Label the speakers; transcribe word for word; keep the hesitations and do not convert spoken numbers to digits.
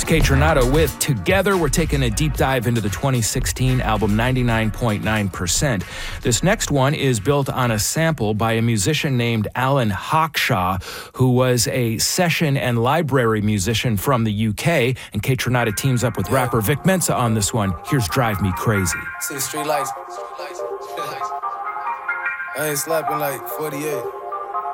Speaker 1: Kaytranada with Together. We're taking a deep dive into the twenty sixteen album ninety-nine point nine percent. This next one is built on a sample by a musician named Alan Hawkshaw, who was a session and library musician from the U K. And Kaytranada teams up with rapper Vic Mensa on this one. Here's Drive Me Crazy.
Speaker 2: See the street lights. I ain't slapping like forty-eight.